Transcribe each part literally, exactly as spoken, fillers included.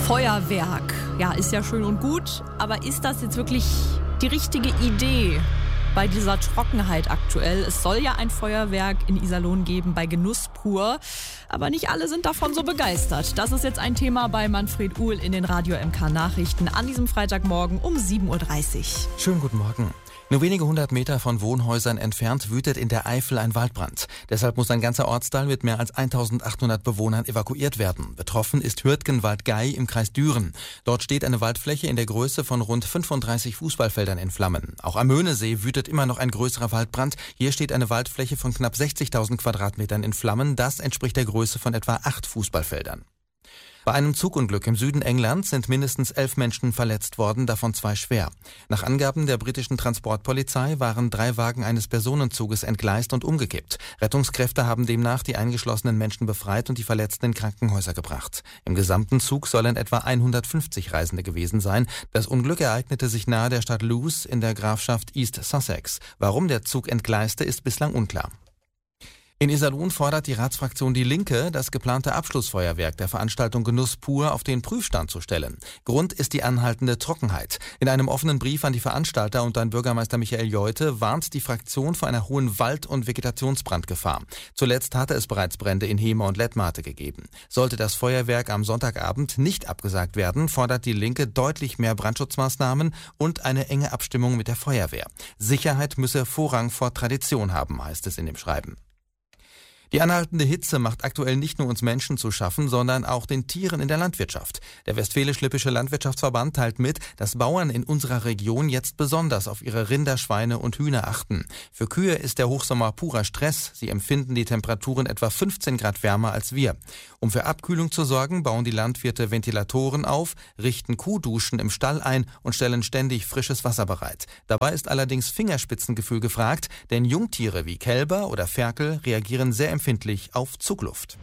Feuerwerk, ja, ist ja schön und gut, aber ist das jetzt wirklich die richtige Idee bei dieser Trockenheit aktuell? Es soll ja ein Feuerwerk in Iserlohn geben bei Genuss pur, aber nicht alle sind davon so begeistert. Das ist jetzt ein Thema bei Manfred Uhl in den Radio M K Nachrichten an diesem Freitagmorgen um sieben Uhr dreißig. Schönen guten Morgen. Nur wenige hundert Meter von Wohnhäusern entfernt wütet in der Eifel ein Waldbrand. Deshalb muss ein ganzer Ortsteil mit mehr als eintausendachthundert Bewohnern evakuiert werden. Betroffen ist Hürtgenwald-Gei im Kreis Düren. Dort steht eine Waldfläche in der Größe von rund fünfunddreißig Fußballfeldern in Flammen. Auch am Möhnesee wütet immer noch ein größerer Waldbrand. Hier steht eine Waldfläche von knapp sechzigtausend Quadratmetern in Flammen. Das entspricht der Größe von etwa acht Fußballfeldern. Bei einem Zugunglück im Süden Englands sind mindestens elf Menschen verletzt worden, davon zwei schwer. Nach Angaben der britischen Transportpolizei waren drei Wagen eines Personenzuges entgleist und umgekippt. Rettungskräfte haben demnach die eingeschlossenen Menschen befreit und die Verletzten in Krankenhäuser gebracht. Im gesamten Zug sollen etwa hundertfünfzig Reisende gewesen sein. Das Unglück ereignete sich nahe der Stadt Lewes in der Grafschaft East Sussex. Warum der Zug entgleiste, ist bislang unklar. In Iserlohn fordert die Ratsfraktion Die Linke, das geplante Abschlussfeuerwerk der Veranstaltung Genuss pur auf den Prüfstand zu stellen. Grund ist die anhaltende Trockenheit. In einem offenen Brief an die Veranstalter und an Bürgermeister Michael Jeute warnt die Fraktion vor einer hohen Wald- und Vegetationsbrandgefahr. Zuletzt hatte es bereits Brände in Hemer und Lettmate gegeben. Sollte das Feuerwerk am Sonntagabend nicht abgesagt werden, fordert Die Linke deutlich mehr Brandschutzmaßnahmen und eine enge Abstimmung mit der Feuerwehr. Sicherheit müsse Vorrang vor Tradition haben, heißt es in dem Schreiben. Die anhaltende Hitze macht aktuell nicht nur uns Menschen zu schaffen, sondern auch den Tieren in der Landwirtschaft. Der Westfälisch-Lippische Landwirtschaftsverband teilt mit, dass Bauern in unserer Region jetzt besonders auf ihre Rinder, Schweine und Hühner achten. Für Kühe ist der Hochsommer purer Stress. Sie empfinden die Temperaturen etwa fünfzehn Grad wärmer als wir. Um für Abkühlung zu sorgen, bauen die Landwirte Ventilatoren auf, richten Kuhduschen im Stall ein und stellen ständig frisches Wasser bereit. Dabei ist allerdings Fingerspitzengefühl gefragt, denn Jungtiere wie Kälber oder Ferkel reagieren sehr empfindlich auf Zugluft.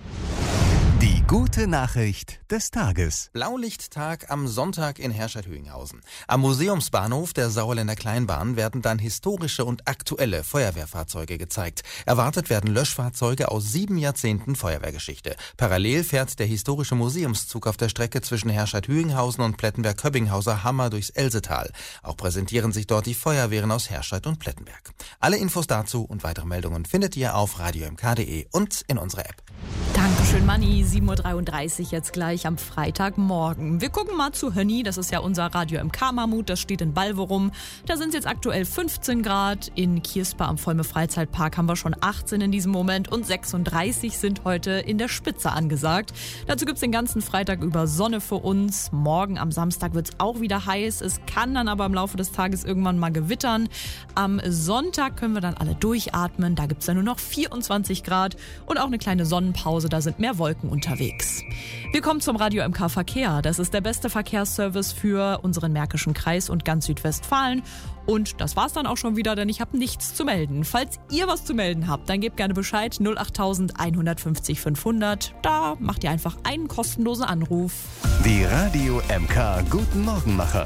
Die gute Nachricht des Tages. Blaulichttag am Sonntag in Herscheid-Hüinghausen. Am Museumsbahnhof der Sauerländer Kleinbahn werden dann historische und aktuelle Feuerwehrfahrzeuge gezeigt. Erwartet werden Löschfahrzeuge aus sieben Jahrzehnten Feuerwehrgeschichte. Parallel fährt der historische Museumszug auf der Strecke zwischen Herscheid-Hüinghausen und Plettenberg-Köbbinghauser Hammer durchs Elsetal. Auch präsentieren sich dort die Feuerwehren aus Herscheid und Plettenberg. Alle Infos dazu und weitere Meldungen findet ihr auf radio m k punkt d e und in unserer App. Dankeschön, Manni. sieben Uhr dreiunddreißig jetzt gleich am Freitagmorgen. Wir gucken mal zu Hönni. Das ist ja unser Radio M K-Mammut. Das steht in Balverum. Da sind es jetzt aktuell fünfzehn Grad. In Kierspa am Volme Freizeitpark haben wir schon achtzehn in diesem Moment. Und sechsunddreißig sind heute in der Spitze angesagt. Dazu gibt es den ganzen Freitag über Sonne für uns. Morgen am Samstag wird es auch wieder heiß. Es kann dann aber im Laufe des Tages irgendwann mal gewittern. Am Sonntag können wir dann alle durchatmen. Da gibt es dann nur noch vierundzwanzig Grad und auch eine kleine Sonnenpause. Da sind mehr Wolken unterwegs. Wir kommen zum Radio M K Verkehr. Das ist der beste Verkehrsservice für unseren Märkischen Kreis und ganz Südwestfalen. Und das war's dann auch schon wieder, denn ich habe nichts zu melden. Falls ihr was zu melden habt, dann gebt gerne Bescheid. null acht eins fünf null fünfhundert. Da macht ihr einfach einen kostenlosen Anruf. Die Radio M K Guten Morgenmacher.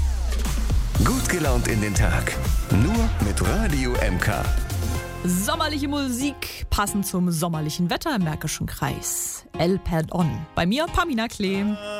Gut gelaunt in den Tag. Nur mit Radio M K. Sommerliche Musik, passend zum sommerlichen Wetter im Märkischen Kreis. El Perdón. Bei mir Pamina Klee.